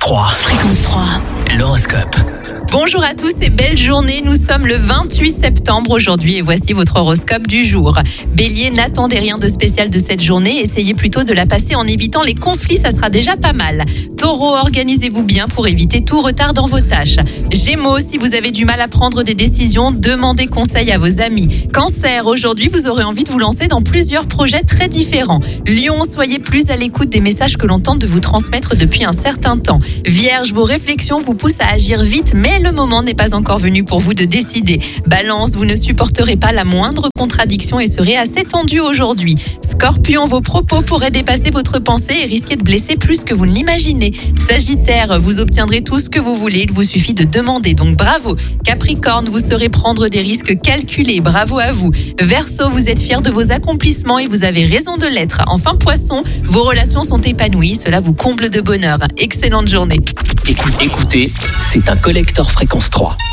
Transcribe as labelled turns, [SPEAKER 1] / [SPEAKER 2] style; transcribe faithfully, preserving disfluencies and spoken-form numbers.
[SPEAKER 1] trois.
[SPEAKER 2] Fréquence trois.
[SPEAKER 1] L'horoscope.
[SPEAKER 3] Bonjour à tous et belle journée, nous sommes le vingt-huit septembre aujourd'hui et voici votre horoscope du jour. Bélier, n'attendez rien de spécial de cette journée, essayez plutôt de la passer en évitant les conflits, ça sera déjà pas mal. Taureau, organisez-vous bien pour éviter tout retard dans vos tâches. Gémeaux, si vous avez du mal à prendre des décisions, demandez conseil à vos amis. Cancer, aujourd'hui vous aurez envie de vous lancer dans plusieurs projets très différents. Lion, soyez plus à l'écoute des messages que l'on tente de vous transmettre depuis un certain temps. Vierge, vos réflexions vous poussent à agir vite, mais le moment n'est pas encore venu pour vous de décider. Balance, vous ne supporterez pas la moindre contradiction et serez assez tendu aujourd'hui. Scorpion, vos propos pourraient dépasser votre pensée et risquer de blesser plus que vous ne l'imaginez. Sagittaire, vous obtiendrez tout ce que vous voulez, il vous suffit de demander, donc bravo. Capricorne, vous saurez prendre des risques calculés, bravo à vous. Verseau, vous êtes fier de vos accomplissements et vous avez raison de l'être. Enfin Poisson, vos relations sont épanouies, cela vous comble de bonheur. Excellente journée.
[SPEAKER 1] Écoute, écoutez, c'est un collector Fréquence trois.